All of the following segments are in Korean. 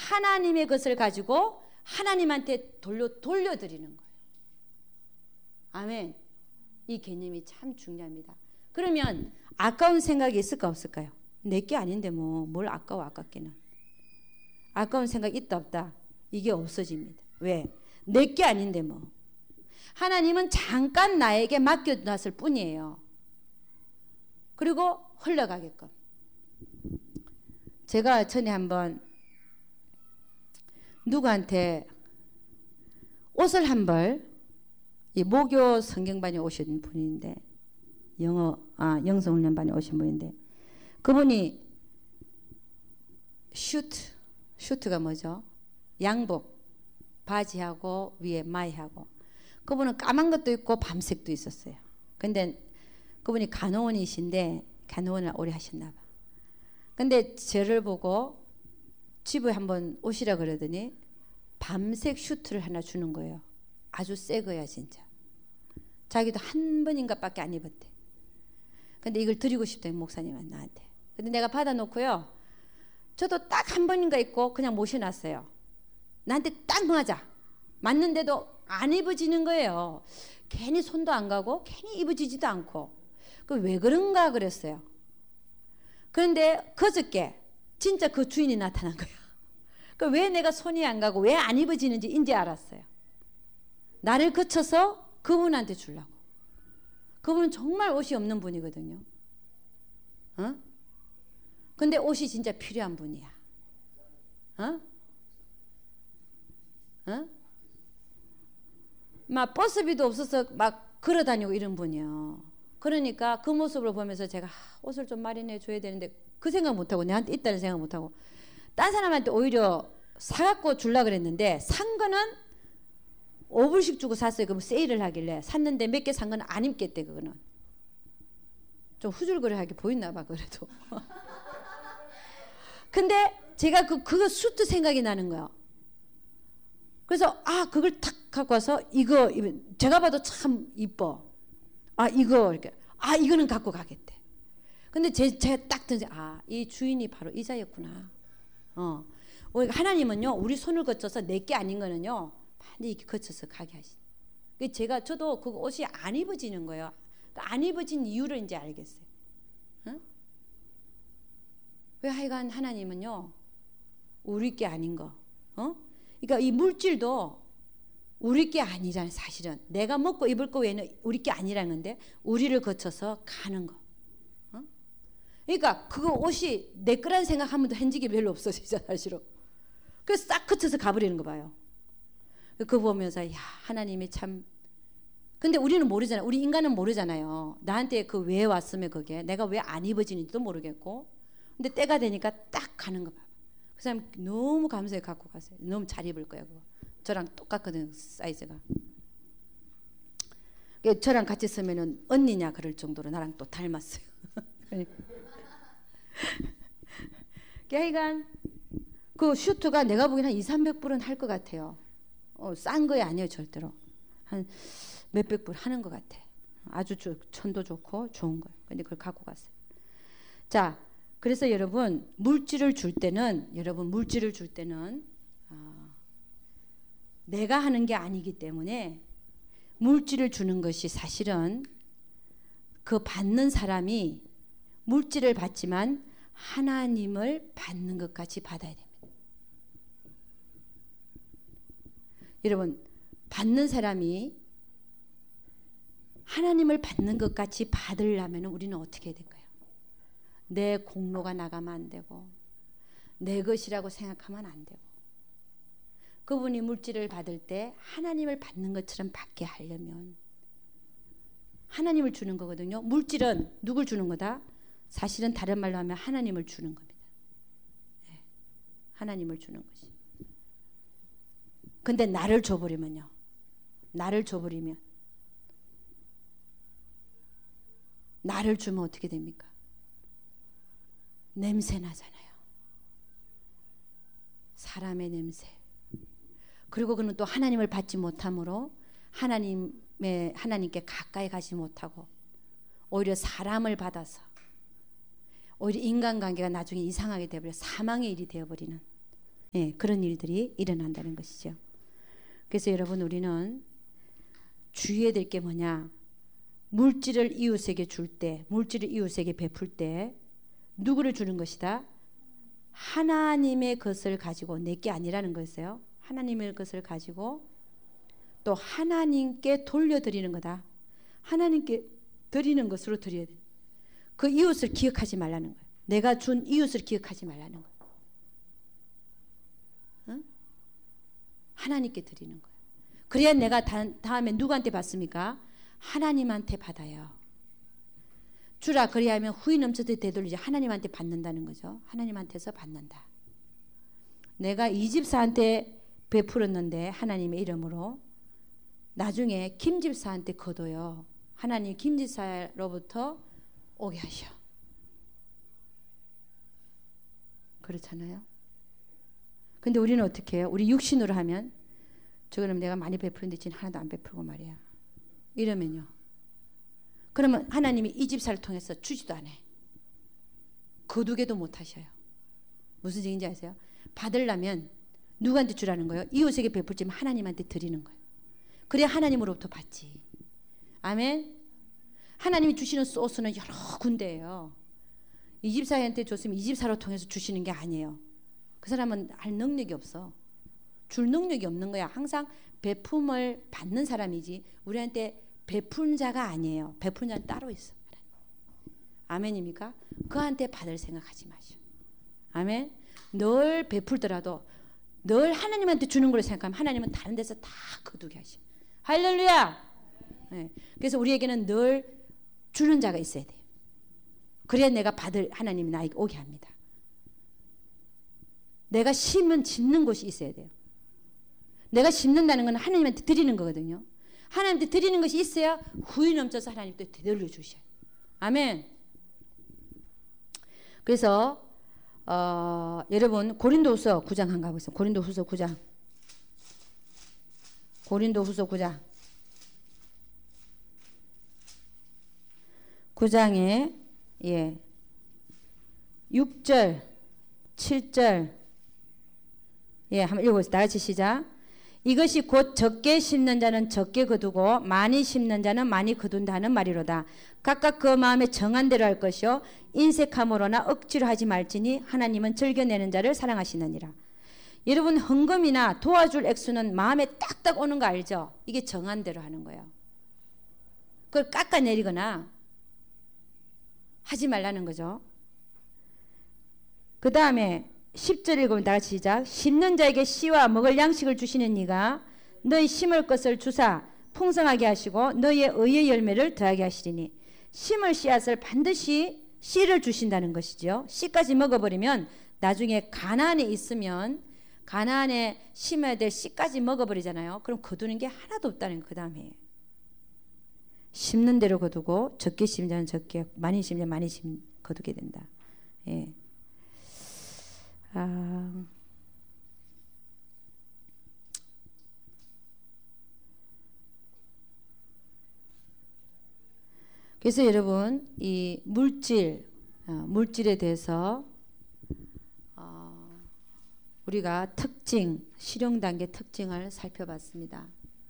하나님의 것을 가지고 하나님한테 돌려드리는 거예요. 아멘. 이 개념이 참 중요합니다. 그러면 아까운 생각이 있을까 없을까요? 내게 아닌데 뭘 아까워 아깝게는. 아까운 생각 있다 없다. 이게 없어집니다. 왜? 내게 아닌데 하나님은 잠깐 나에게 맡겨놨을 뿐이에요. 그리고 흘러가게끔. 제가 전에 한번 누구한테 옷을 한 벌, 이 모교 성경반에 오신 분인데, 영성훈련반에 오신 분인데, 그분이 슈트가 뭐죠? 양복, 바지하고 위에 마이하고. 그분은 까만 것도 있고 밤색도 있었어요. 근데 그분이 간호원이신데 간호원을 오래 하셨나 봐. 근데 저를 보고 집에 한번 오시라 그러더니 밤색 슈트를 하나 주는 거예요. 아주 새 거야 진짜. 자기도 한 번인가 밖에 안 입었대. 근데 이걸 드리고 싶대 목사님은 나한테. 근데 내가 받아놓고요. 저도 딱 한 번인가 입고 그냥 모셔놨어요. 나한테 딱 맞는데도 안 입어지는 거예요. 괜히 손도 안 가고 괜히 입어지지도 않고. 왜 그런가 그랬어요. 그런데 그저께 진짜 그 주인이 나타난 거야. 왜 내가 손이 안 가고 왜 안 입어지는지 이제 알았어요. 나를 거쳐서 그분한테 주려고. 그분은 정말 옷이 없는 분이거든요. 근데 옷이 진짜 필요한 분이야. 막 버스비도 없어서 막 걸어다니고 이런 분이요. 그러니까 그 모습을 보면서 제가 옷을 좀 마련해 줘야 되는데 그 생각 못하고 내한테 있다는 생각 못하고 딴 사람한테 오히려 사갖고 주려고 그랬는데 산 거는 5불씩 주고 샀어요. 그럼 세일을 하길래 샀는데 몇 개 산 건 안 입겠대. 그거는 좀 후줄거리하게 보였나 봐. 그래도 근데 제가 그거 수트 생각이 나는 거예요. 그래서 그걸 탁 갖고 와서 이거 제가 봐도 참 이뻐. 이거 이렇게 이거는 갖고 가겠대. 근데 제가 딱 던져 이 주인이 바로 이자였구나. 하나님은요 우리 손을 거쳐서 내게 아닌 거는요 반드시 이렇게 거쳐서 가게 하시. 저도 그 옷이 안 입어지는 거예요. 안 입어진 이유를 이제 알겠어요. 왜 하여간 하나님은요 우리 게 아닌 거. 그러니까 이 물질도 우리 게 아니잖아요. 사실은 내가 먹고 입을 거 외에는 우리 게 아니라는 건데 우리를 거쳐서 가는 거. 그러니까 그거 옷이 내 거라는 생각 한 번도 한 적이 별로 없어지잖아요. 사실은. 그래서 싹 거쳐서 가버리는 거 봐요. 그거 보면서 하나님이 참. 근데 우리는 모르잖아요. 우리 인간은 모르잖아요. 나한테 그 왜 왔으면 그게 내가 왜 안 입어지는지도 모르겠고. 근데 때가 되니까 딱 가는 거 봐. 그 사람 너무 감사히 갖고 가세요. 너무 잘 입을 거야 그거. 저랑 똑같거든 사이즈가. 저랑 같이 쓰면은 언니냐 그럴 정도로 나랑 또 닮았어요. 하여간 그 슈트가 내가 보기엔 한 200~300불은 할 것 같아요. 싼 거야 아니에요 절대로. 한 몇백 불 하는 것 같아. 아주 천도 좋고 좋은 거예요. 근데 그걸 갖고 갔어요. 자, 그래서 여러분 물질을 줄 때는 내가 하는 게 아니기 때문에 물질을 주는 것이 사실은 그 받는 사람이 물질을 받지만 하나님을 받는 것 같이 받아야 됩니다. 여러분 받는 사람이 하나님을 받는 것 같이 받으려면 우리는 어떻게 해야 될까요? 내 공로가 나가면 안 되고 내 것이라고 생각하면 안 되고 그분이 물질을 받을 때 하나님을 받는 것처럼 받게 하려면 하나님을 주는 거거든요. 물질은 누굴 주는 거다? 사실은 다른 말로 하면 하나님을 주는 겁니다. 네. 하나님을 주는 것이. 근데 나를 줘버리면 나를 주면 어떻게 됩니까? 냄새 나잖아요. 사람의 냄새. 그리고 그는 또 하나님을 받지 못함으로 하나님께 가까이 가지 못하고 오히려 사람을 받아서 오히려 인간관계가 나중에 이상하게 되어버려 사망의 일이 되어버리는 예, 그런 일들이 일어난다는 것이죠. 그래서 여러분 우리는 주의해야 될 게 뭐냐? 물질을 이웃에게 줄 때, 물질을 이웃에게 베풀 때 누구를 주는 것이다? 하나님의 것을 가지고 내 게 아니라는 것이에요. 하나님의 것을 가지고 또 하나님께 돌려드리는 거다. 하나님께 드리는 것으로 드려야 돼. 그 이웃을 기억하지 말라는 거예요. 내가 준 이웃을 기억하지 말라는 거예요. 응? 하나님께 드리는 거예요. 그래야 내가 다음에 누구한테 받습니까? 하나님한테 받아요. 주라 그리하면 후이 넘쳐서 되돌리지. 하나님한테 받는다는 거죠. 하나님한테서 받는다. 내가 이 집사한테 베풀었는데 하나님의 이름으로 나중에 김 집사한테 거둬요. 하나님 김 집사로부터 오게 하셔. 그렇잖아요. 근데 우리는 어떻게 해요? 우리 육신으로 하면 저거는 내가 많이 베푸는데 지금 하나도 안 베풀고 말이야. 이러면요. 그러면 하나님이 이 집사를 통해서 주지도 않아요. 거두게도 못 하셔요. 무슨 얘기인지 아세요? 받으려면 누구한테 주라는 거예요? 이웃에게 베풀지만 하나님한테 드리는 거예요. 그래야 하나님으로부터 받지. 아멘. 하나님이 주시는 소스는 여러 군데예요. 이 집사한테 줬으면 이 집사로 통해서 주시는 게 아니에요. 그 사람은 할 능력이 없어. 줄 능력이 없는 거야. 항상 베품을 받는 사람이지 우리한테 베푼 자가 아니에요. 베푼 자는 따로 있어. 아멘입니까? 그한테 받을 생각하지 마시오. 아멘. 늘 베풀더라도 늘 하나님한테 주는 걸 생각하면 하나님은 다른 데서 다 거두게 하셔. 할렐루야. 네. 그래서 우리에게는 늘 주는 자가 있어야 돼요. 그래야 내가 받을 하나님이 나에게 오게 합니다. 내가 심은 짓는 곳이 있어야 돼요. 내가 심는다는 건 하나님한테 드리는 거거든요. 하나님한테 드리는 것이 있어야 후이 넘쳐서 하나님께 되돌려 주셔요. 아멘. 그래서 여러분 고린도후서 9장 한번 가보겠습니다. 고린도후서 9장. 고린도후서 9장. 9장에 6절, 7절 한번 읽어보세요. 다 같이 시작. 이것이 곧 적게 심는 자는 적게 거두고 많이 심는 자는 많이 거둔다 하는 말이로다. 각각 그 마음에 정한 대로 할 것이요 인색함으로나 억지로 하지 말지니 하나님은 즐겨내는 자를 사랑하시느니라. 여러분 헌금이나 도와줄 액수는 마음에 딱딱 오는 거 알죠? 이게 정한 대로 하는 거예요. 그걸 깎아내리거나 하지 말라는 거죠. 그 다음에 10절 읽으면 다 같이 시작. 심는 자에게 씨와 먹을 양식을 주시는 이가 너희 심을 것을 주사 풍성하게 하시고 너희의 의의 열매를 더하게 하시리니. 심을 씨앗을 반드시 씨를 주신다는 것이죠. 씨까지 먹어버리면 나중에 가나안에 있으면 가나안에 심어야 될 씨까지 먹어버리잖아요. 그럼 거두는 게 하나도 없다는 그 다음에 심는 대로 거두고 적게 심는 자는 적게 많이 심는 자는 많이 거두게 된다. 예. 그래서 여러분 이 물질에 대해서 우리가 특징, 실용 단계 특징을 살펴봤습니다.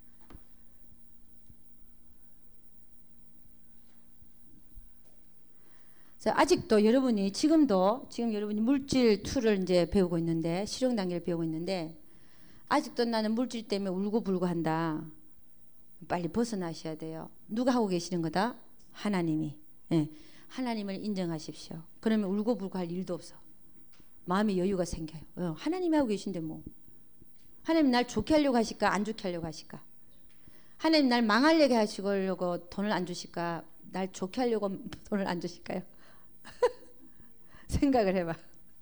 아직도 여러분이 지금 여러분이 물질 2를 이제 배우고 있는데 실용 단계를 배우고 있는데 아직도 나는 물질 때문에 울고불고 한다. 빨리 벗어나셔야 돼요. 누가 하고 계시는 거다? 하나님이. 네. 하나님을 인정하십시오. 그러면 울고불고 할 일도 없어. 마음의 여유가 생겨요. 하나님이 하고 계신데 뭐. 하나님 날 좋게 하려고 하실까? 안 좋게 하려고 하실까? 하나님 날 망하려고 하시려고 돈을 안 주실까? 날 좋게 하려고 돈을 안 주실까요? 생각을 해봐.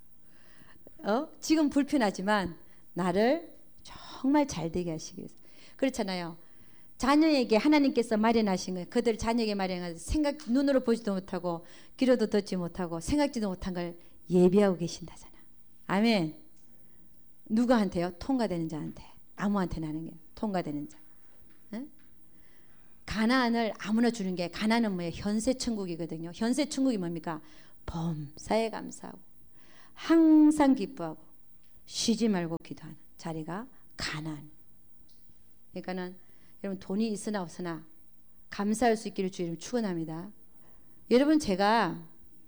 지금 불편하지만 나를 정말 잘 되게 하시기 위해서. 그렇잖아요. 자녀에게 하나님께서 마련하신 거예요. 그들 자녀에게 마련하신 눈으로 보지도 못하고 귀로도 듣지 못하고 생각지도 못한 걸 예비하고 계신다잖아. 아멘. 누구한테요? 통과되는 자한테. 아무한테나 하는 게 통과되는 자. 응? 가나안을 아무나 주는 게 가나안은 뭐예요? 현세 천국이거든요. 현세 천국이 뭡니까? 범사에 감사하고 항상 기뻐하고 쉬지 말고 기도하는 자리가 가나안. 그러니까는 여러분 돈이 있으나 없으나 감사할 수 있기를 주 이름 축원합니다. 여러분 제가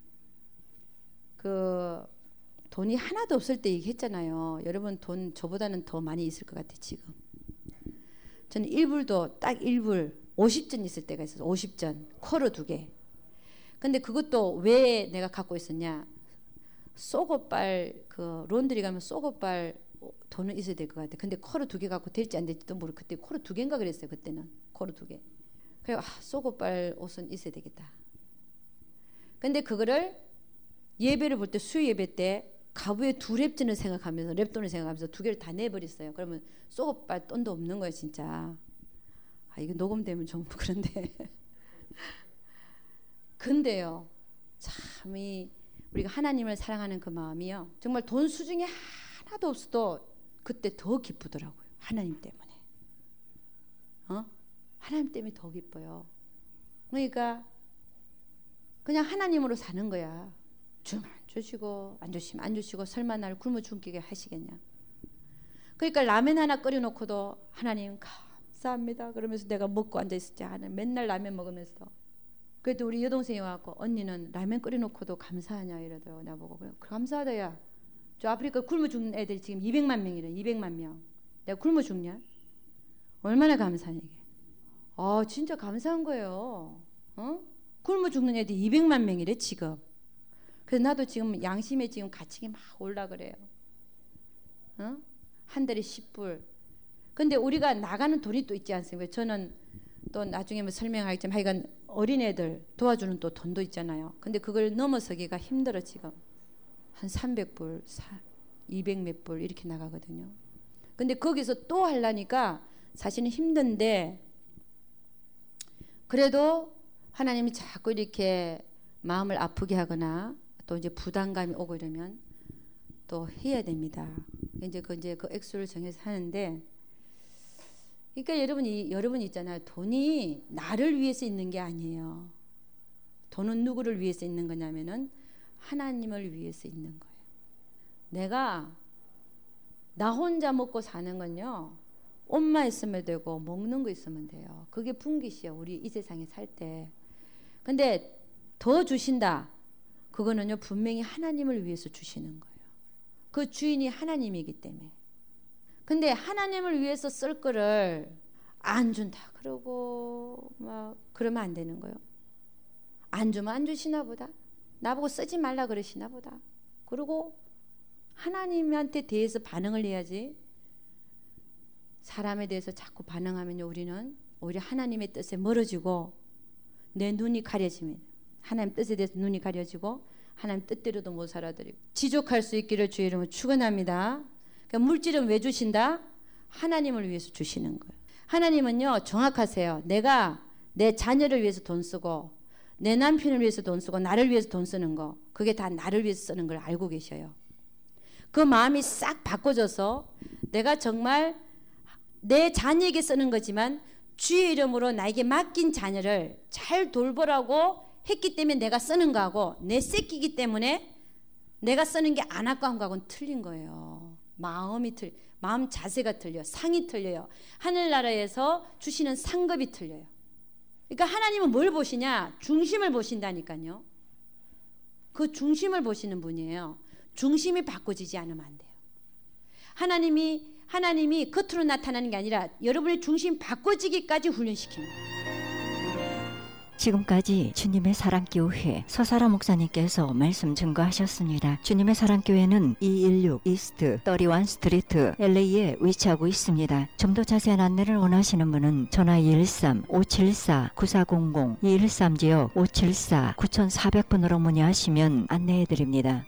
그 돈이 하나도 없을 때 얘기했잖아요. 여러분 돈 저보다는 더 많이 있을 것 같아 지금. 저는 1불도 딱 1불 50전 있을 때가 있어서 50전 쿼러 2개. 근데 그것도 왜 내가 갖고 있었냐? 속옷발 그 론드리 가면 속옷발 돈은 있어야 될 것 같아. 근데 쿼러 2개 갖고 될지 안 될지도 모르고 그때 쿼러 2개인가 그랬어요. 그때는 쿼러 2개. 그래서 속옷발 옷은 있어야 되겠다. 근데 그거를 예배를 볼 때 수요 예배 때 가부에 2랩전을 생각하면서 랩돈을 생각하면서 2개를 다 내버렸어요. 그러면 속옷발 돈도 없는 거예요 진짜. 아 이거 녹음되면 좀 그런데. 근데요 참 우리가 하나님을 사랑하는 그 마음이요 정말 돈 수중에 하나도 없어도 그때 더 기쁘더라고요. 하나님 때문에. 하나님 때문에 더 기뻐요. 그러니까 그냥 하나님으로 사는 거야. 주면 주시고 안 주시면 안 주시고 설마 날 굶어 죽게 하시겠냐. 그러니까 라면 하나 끓여놓고도 하나님 감사합니다 그러면서 내가 먹고 앉아있었지. 맨날 라면 먹으면서. 그래도 우리 여동생이 와갖고 언니는 라면 끓여놓고도 감사하냐 이러더라고. 나보고 그래 감사하다 야. 저 아프리카 굶어 죽는 애들이 지금 200만 명이래. 200만 명. 내가 굶어 죽냐? 얼마나 감사하냐 이게. 진짜 감사한 거예요. 굶어 죽는 애들이 200만 명이래 지금. 그래서 나도 지금 양심에 지금 가칭이 막 올라 그래요. 한 달에 10불. 근데 우리가 나가는 돈이 또 있지 않습니까? 저는 또 나중에 뭐 설명하겠지만 하여간 어린애들 도와주는 또 돈도 있잖아요. 근데 그걸 넘어서기가 힘들어 지금. 한 300불, 200 몇 불 이렇게 나가거든요. 근데 거기서 또 하려니까 사실은 힘든데 그래도 하나님이 자꾸 이렇게 마음을 아프게 하거나 또 이제 부담감이 오고 이러면 또 해야 됩니다. 이제 그 액수를 정해서 하는데 그러니까 여러분 있잖아요. 돈이 나를 위해서 있는 게 아니에요. 돈은 누구를 위해서 있는 거냐면은 하나님을 위해서 있는 거예요. 내가 나 혼자 먹고 사는 건요. 옷만 있으면 되고 먹는 거 있으면 돼요. 그게 분깃이야. 우리 이 세상에 살 때. 근데 더 주신다. 그거는요. 분명히 하나님을 위해서 주시는 거예요. 그 주인이 하나님이기 때문에. 근데 하나님을 위해서 쓸 거를 안 준다 그러고 막 그러면 안 되는 거예요. 안 주면 안 주시나 보다. 나보고 쓰지 말라 그러시나 보다. 그리고 하나님한테 대해서 반응을 해야지. 사람에 대해서 자꾸 반응하면요. 우리는 오히려 하나님의 뜻에 멀어지고 내 눈이 가려지면 하나님 뜻에 대해서 눈이 가려지고 하나님 뜻대로도 못 살아드리고 지족할 수 있기를 주의 이름으로 축원합니다. 그러니까 물질은 왜 주신다? 하나님을 위해서 주시는 거예요. 하나님은요 정확하세요. 내가 내 자녀를 위해서 돈 쓰고 내 남편을 위해서 돈 쓰고 나를 위해서 돈 쓰는 거 그게 다 나를 위해서 쓰는 걸 알고 계셔요. 그 마음이 싹 바꿔져서 내가 정말 내 자녀에게 쓰는 거지만 주의 이름으로 나에게 맡긴 자녀를 잘 돌보라고 했기 때문에 내가 쓰는 거하고 내 새끼기 때문에 내가 쓰는 게 안 아까운 거하고는 틀린 거예요. 마음 자세가 틀려. 상이 틀려요. 하늘나라에서 주시는 상급이 틀려요. 그러니까 하나님은 뭘 보시냐? 중심을 보신다니까요. 그 중심을 보시는 분이에요. 중심이 바꿔지지 않으면 안 돼요. 하나님이 겉으로 나타나는 게 아니라 여러분의 중심 바꿔지기까지 훈련시킵니다. 지금까지 주님의 사랑교회 서사라 목사님께서 말씀 증거하셨습니다. 주님의 사랑교회는 216 이스트 31 스트리트 LA에 위치하고 있습니다. 좀 더 자세한 안내를 원하시는 분은 전화 213-574-9400 213지역 574-9400번으로 문의하시면 안내해드립니다.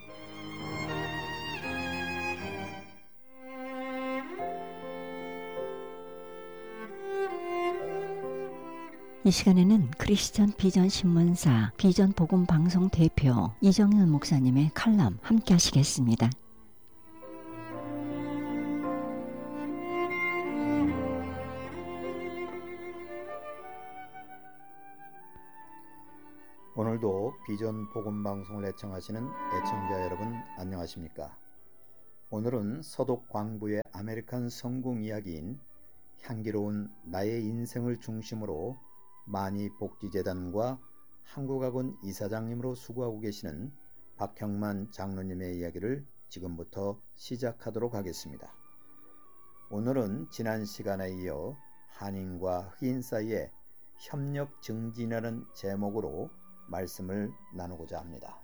이 시간에는 크리스천 비전 신문사 비전 복음 방송 대표 이정현 목사님의 칼럼 함께 하시겠습니다. 오늘도 비전 복음 방송을 애청하시는 애청자 여러분 안녕하십니까? 오늘은 서독 광부의 아메리칸 성공 이야기인 향기로운 나의 인생을 중심으로 만이복지재단과 한국학원 이사장님으로 수고하고 계시는 박형만 장로님의 이야기를 지금부터 시작하도록 하겠습니다. 오늘은 지난 시간에 이어 한인과 흑인 사이의 협력 증진이라는 제목으로 말씀을 나누고자 합니다.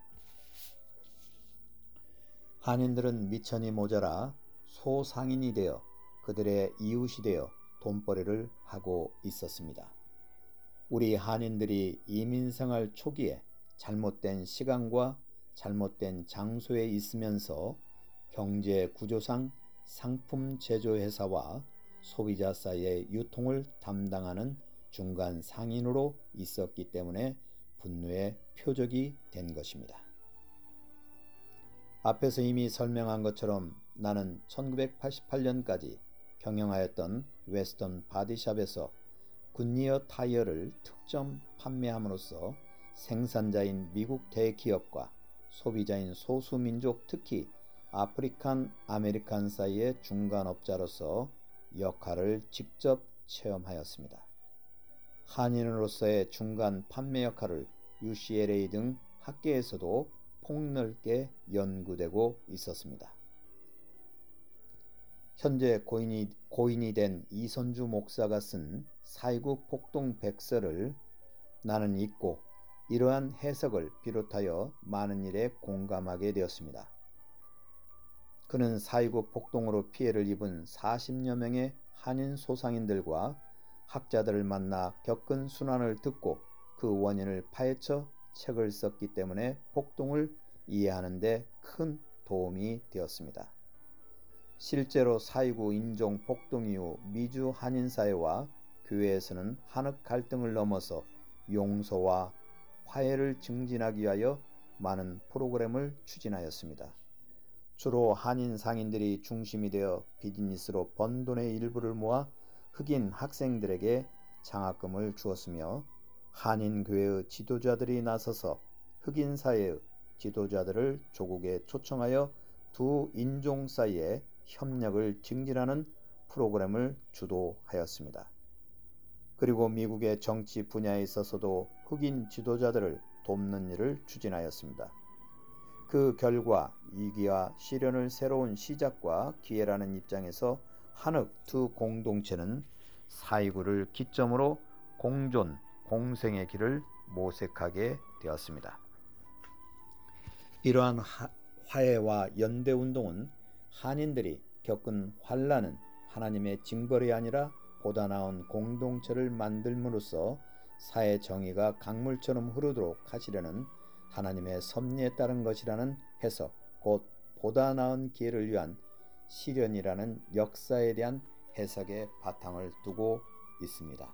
한인들은 미천이 모자라 소상인이 되어 그들의 이웃이 되어 돈벌이를 하고 있었습니다. 우리 한인들이 이민생활 초기에 잘못된 시간과 잘못된 장소에 있으면서 경제 구조상 상품 제조회사와 소비자 사이의 유통을 담당하는 중간 상인으로 있었기 때문에 분노의 표적이 된 것입니다. 앞에서 이미 설명한 것처럼 나는 1988년까지 경영하였던 웨스턴 바디샵에서 굿니어 타이어를 특점 판매함으로써 생산자인 미국 대기업과 소비자인 소수민족, 특히 아프리칸 아메리칸 사이의 중간업자로서 역할을 직접 체험하였습니다. 한인으로서의 중간 판매 역할을 UCLA 등 학계에서도 폭넓게 연구되고 있었습니다. 현재 고인이 된 이선주 목사가 쓴 4.29 폭동 백서를 나는 읽고 이러한 해석을 비롯하여 많은 일에 공감하게 되었습니다. 그는 4.29 폭동으로 피해를 입은 40여 명의 한인 소상인들과 학자들을 만나 겪은 순환을 듣고 그 원인을 파헤쳐 책을 썼기 때문에 폭동을 이해하는 데 큰 도움이 되었습니다. 실제로 4.29 인종 폭동 이후 미주 한인사회와 교회에서는 한흑 갈등을 넘어서 용서와 화해를 증진하기 위하여 많은 프로그램을 추진하였습니다. 주로 한인 상인들이 중심이 되어 비즈니스로 번 돈의 일부를 모아 흑인 학생들에게 장학금을 주었으며 한인교회의 지도자들이 나서서 흑인 사회의 지도자들을 조국에 초청하여 두 인종 사이의 협력을 증진하는 프로그램을 주도하였습니다. 그리고 미국의 정치 분야에 있어서도 흑인 지도자들을 돕는 일을 추진하였습니다. 그 결과 위기와 시련을 새로운 시작과 기회라는 입장에서 한흑 두 공동체는 4.29를 기점으로 공존, 공생의 길을 모색하게 되었습니다. 이러한 화해와 연대운동은 한인들이 겪은 환난은 하나님의 징벌이 아니라 보다 나은 공동체를 만들므로써 사회 정의가 강물처럼 흐르도록 하시려는 하나님의 섭리에 따른 것이라는 해석, 곧 보다 나은 기회를 위한 시련이라는 역사에 대한 해석의 바탕을 두고 있습니다.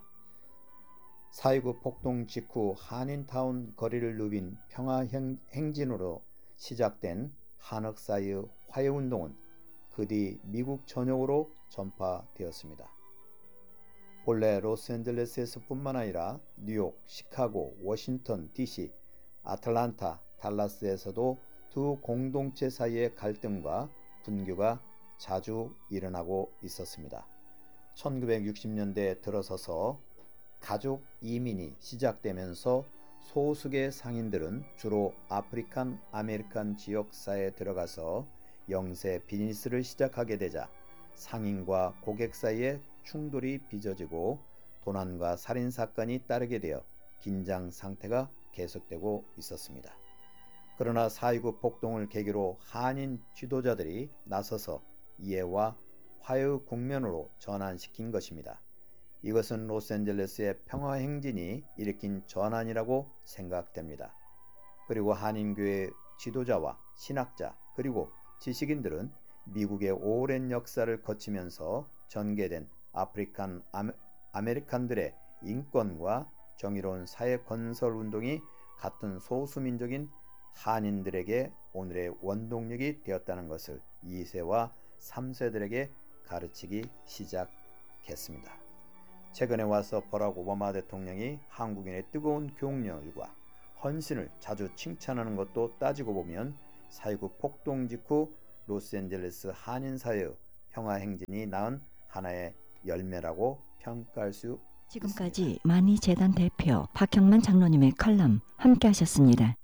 4.29 폭동 직후 한인타운 거리를 누빈 평화행진으로 시작된 한흑 사이의 화해운동은 그 뒤 미국 전역으로 전파되었습니다. 본래 로스앤젤레스에서 뿐만 아니라 뉴욕, 시카고, 워싱턴 DC, 아틀란타, 달라스에서도 두 공동체 사이의 갈등과 분규가 자주 일어나고 있었습니다. 1960년대에 들어서서 가족 이민이 시작되면서 소수의 상인들은 주로 아프리칸 아메리칸 지역사에 들어가서 영세 비즈니스를 시작하게 되자 상인과 고객 사이에 충돌이 빚어지고 도난과 살인사건이 따르게 되어 긴장 상태가 계속되고 있었습니다. 그러나 4.29 폭동을 계기로 한인 지도자들이 나서서 이해와 화해의 국면으로 전환시킨 것입니다. 이것은 로스앤젤레스의 평화행진이 일으킨 전환이라고 생각됩니다. 그리고 한인교회 지도자와 신학자 그리고 지식인들은 미국의 오랜 역사를 거치면서 전개된 아프리칸 아메리칸들의 인권과 정의로운 사회 건설 운동이 같은 소수민족인 한인들에게 오늘의 원동력이 되었다는 것을 2세와 3세들에게 가르치기 시작했습니다. 최근에 와서 버락 오바마 대통령이 한국인의 뜨거운 교육열과 헌신을 자주 칭찬하는 것도 따지고 보면 4.29 폭동 직후 로스앤젤레스 한인사회의 평화행진이 낳은 하나의 열매라고 평가할 수 지금까지 있습니다. 만이재단 대표 박형만 장로님의 칼럼 함께 하셨습니다.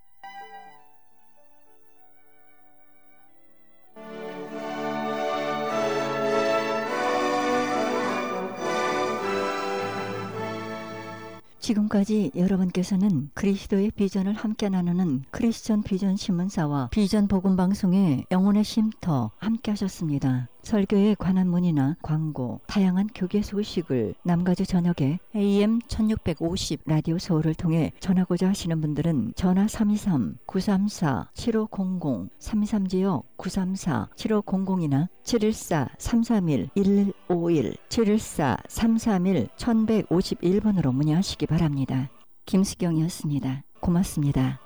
지금까지 여러분께서는 그리스도의 비전을 함께 나누는 크리스천 비전 신문사와 비전 복음 방송의 영혼의 쉼터 함께 하셨습니다. 설교에 관한 문의나 광고, 다양한 교계 소식을 남가주 저녁에 AM 1650 라디오 서울을 통해 전하고자 하시는 분들은 전화 323-934-7500, 323지역 934-7500이나 714-331-1151, 714-331-1151번으로 문의하시기 바랍니다. 김수경이었습니다. 고맙습니다.